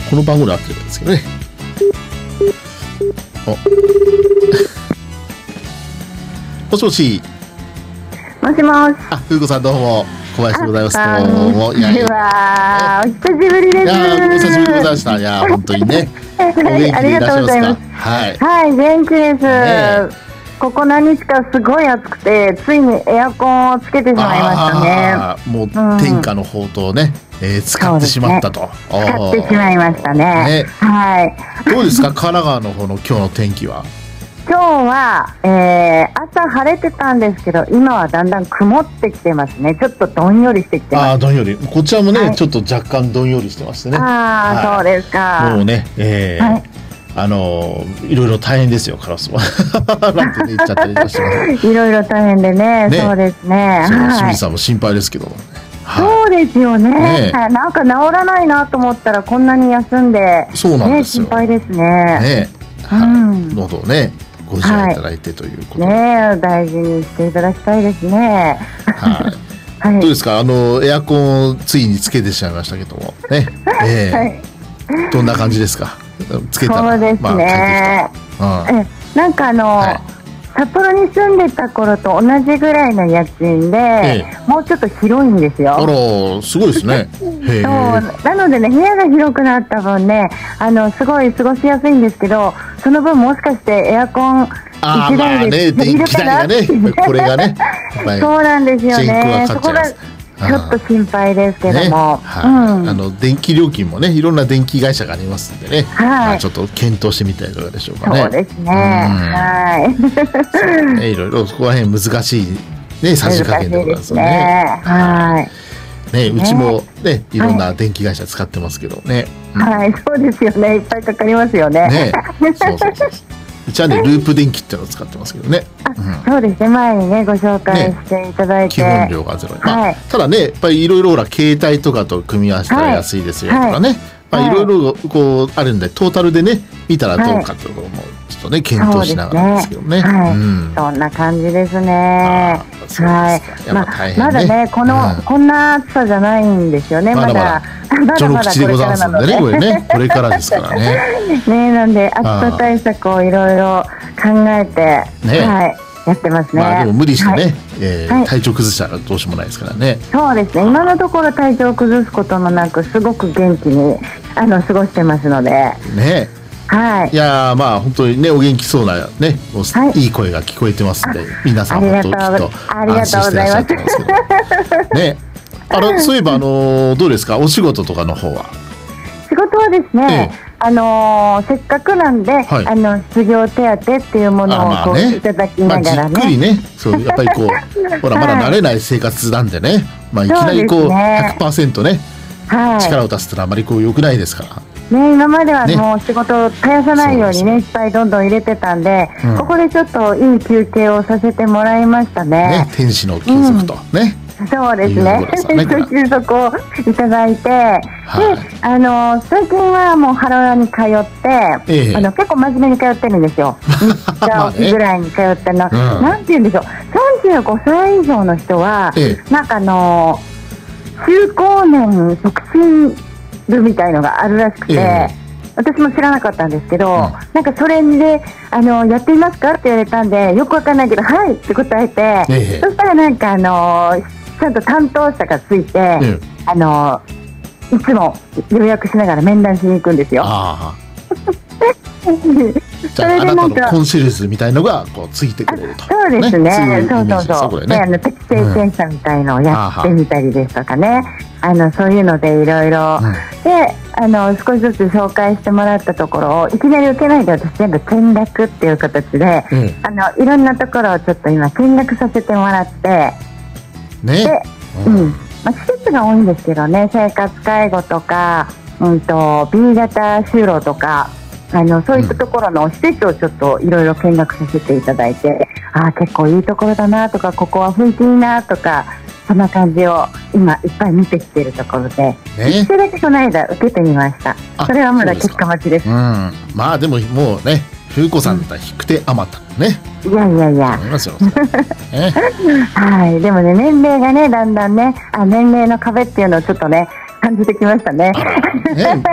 この番号で合ってるんですけどね。もしもし。 もしもし。 あ、ふうこさんどうも小林でございます。どうも。 いやいや、お久しぶりです。 いやお久しぶりでございました。いや本当にね。お元気でいらっしゃいますか。はい。 はい、元気です。ここ何日かすごい暑くて、ついにエアコンをつけてしまいましたね。 もう天下の宝刀ね、使ってしまったと。 使ってしまいましたね。はい。 どうですか、神奈川の方の今日の天気は。 今日は、朝晴れてたんですけど、今はだんだん曇ってきてますね。ちょっとどんよりしてきてます。 どんより。こちらもね、ちょっと若干どんよりしてましてね。 そうですか。 もうね、いろいろ大変ですよ、カラスは。なんて言っちゃったりしてます。 いろいろ大変でね、そうですね。 清水さんも心配ですけどもね。 そうですよね。なんか治らないなと思ったら、こんなに休んで。 そうなんですよ。 心配ですね。 喉をね。ご自愛いただいてということで、 大事にしていただきたいですね。 どうですか、エアコンをついにつけてしまいましたけどもね、どんな感じですか、つけたら。 そうですね、なんか札幌に住んでた頃と同じぐらいの家賃で、もうちょっと広いんですよ。 あら、すごいですね。 なのでね、部屋が広くなった分ね、すごい過ごしやすいんですけど、その分もしかしてエアコン1台でできるかなって、 これがね、 そうなんですよね。そこがちょっと心配ですけども、 電気料金もね、いろんな電気会社がありますんでね、ちょっと検討してみたらいかがでしょうかね。 そうですね。 いろいろそこら辺難しいね、さじ加減でございますね。ね、うちもね、いろんな電気会社使ってますけどね。 はい、そうですよね。いっぱいかかりますよね。 ね、そうそうそう。うちはね、ループ電気っていうのを使ってますけどね。 そうですね、前にねご紹介していただいて、 基本料がゼロ。ただね、やっぱりいろいろほら携帯とかと組み合わせたら安いですよとかね、いろいろこうあるんで、トータルでね見たらどうかっていうところもちょっとね検討しながらですけどね。 そんな感じですね。まだね、こんな暑さじゃないんですよね。まだ序の口でございますんでね、これね、これからですからね。 なんで暑さ対策をいろいろ考えて、やってますね。 でも無理してね、体調崩したらどうしようもないですからね。 そうですね、今のところ体調を崩すこともなく、すごく元気に過ごしてますのでね。 いやまあ本当にね、お元気そうなね、いい声が聞こえてますんで、皆さん本当きっと安心してらっしゃってますけどね。そういえばどうですか、お仕事とかの方は。 仕事はですね、せっかくなんで、失業手当っていうものをいただきながらね、 じっくりね、そうやっぱりこうほらまだ慣れない生活なんでね、いきなりこう 100% ね、力を出すってのはあまりこう良くないですからね。 今まではもう仕事を絶やさないようにね、いっぱいどんどん入れてたんで、ここでちょっといい休憩をさせてもらいましたね。 天使の休息とね。 そうですね。休息をいただいて、で、最近はもうハロラに通って、結構真面目に通ってるんですよ。3日おきぐらいに通ってるの。なんて言うんでしょう。35歳以上の人は、なんか中高年促進部みたいのがあるらしくて、私も知らなかったんですけど、なんかそれでやってみますかって言われたんで、よくわかんないけどはいって答えて、そしたらなんかちゃんと担当者がついて、いつも予約しながら面談しに行くんですよ。 じゃあ、あなたのコンシェルジュみたいのがこうついてくると。 そうですね。そう。適正検査みたいのをやってみたりですとかね。そういうのでいろいろで、少しずつ紹介してもらったところをいきなり受けないで、私全部見学っていう形で、いろんなところをちょっと今見学させてもらって。で、施設が多いんですけどね、生活介護とか、B 型就労とか、そういったところの施設をちょっといろいろ見学させていただいて、結構いいところだなとか、ここは雰囲気いいなとか、そんな感じを今いっぱい見てきているところで、一度だけこの間受けてみました。それはまだ結果待ちです。 まあでももうね、風子さんだったら引く手あまたね。 いや。 思いますよ。 はい、でもね、年齢がね、だんだんね、年齢の壁っていうのをちょっとね、感じてきましたね。